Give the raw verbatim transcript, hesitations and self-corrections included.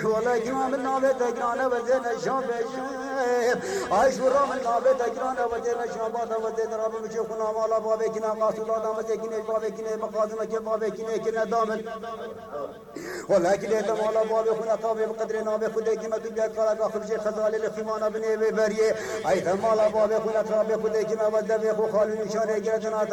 ولا كما من نابت اجرانا وزين الشام عاشورا من نابت اجرانا وزين الشام وزين رب مشيخنا مالا بابكنا قاصدا دامتكنا بابكنا مقادمك بابكنا كنا دامن ولكن يتم على بابكنا طابع بقدرنا بخدك ما تبقى قال اخرج خزال الخمان بن بريه ايضا على بابكنا طابع خدك ما ودبي خو خالد نشان جرتنا